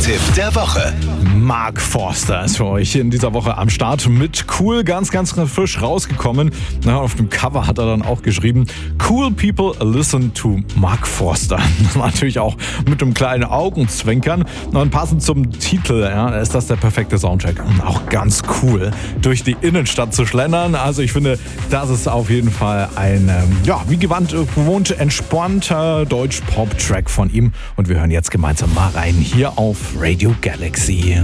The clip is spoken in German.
Musiktipp der Woche. Mark Forster ist für euch in dieser Woche am Start mit Cool, ganz frisch rausgekommen. Auf dem Cover hat er dann auch geschrieben, Cool people listen to Mark Forster. Natürlich auch mit einem kleinen Augenzwinkern. Und passend zum Titel ist das der perfekte Soundtrack. Auch ganz cool, durch die Innenstadt zu schlendern. Also ich finde, das ist auf jeden Fall ein, wie gewohnt entspannter Deutsch-Pop-Track von ihm. Und wir hören jetzt gemeinsam mal rein hier auf Radio Galaxy.